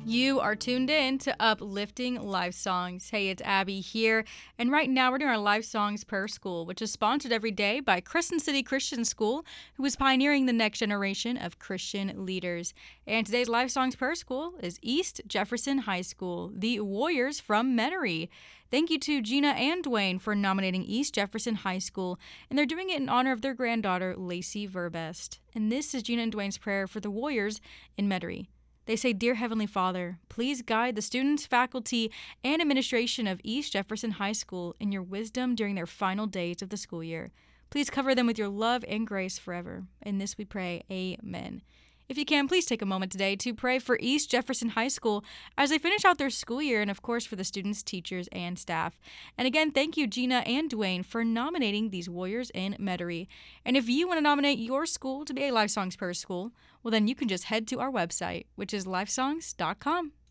You are tuned in to Uplifting Live Songs. Hey, it's Abby here, and right now we're doing our Live Songs Per School, which is sponsored every day by Crescent City Christian School, who is pioneering the next generation of Christian leaders. And today's Live Songs Per School is East Jefferson High School, the Warriors from Metairie. Thank you to Gina and Dwayne for nominating East Jefferson High School, and they're doing it in honor of their granddaughter, Lacey Verbest. And this is Gina and Dwayne's prayer for the Warriors in Metairie. They say, Dear Heavenly Father, please guide the students, faculty, and administration of East Jefferson High School in your wisdom during their final days of the school year. Please cover them with your love and grace forever. In this we pray, Amen. If you can, please take a moment today to pray for East Jefferson High School as they finish out their school year, and of course for the students, teachers, and staff. And again, thank you, Gina and Dwayne, for nominating these Warriors in Metairie. And if you want to nominate your school to be a Live Songs Per School, well then you can just head to our website, which is livesongs.com.